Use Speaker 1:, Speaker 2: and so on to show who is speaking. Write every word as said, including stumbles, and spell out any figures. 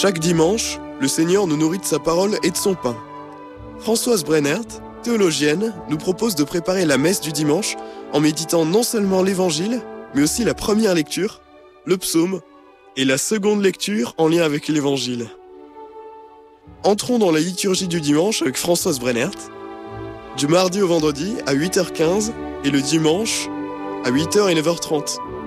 Speaker 1: Chaque dimanche, le Seigneur nous nourrit de sa parole et de son pain. Françoise Brennert, théologienne, nous propose de préparer la messe du dimanche en méditant non seulement l'Évangile, mais aussi la première lecture, le psaume, et la seconde lecture en lien avec l'Évangile. Entrons dans la liturgie du dimanche avec Françoise Brennert, du mardi au vendredi à huit heures quinze et le dimanche à huit heures et neuf heures trente.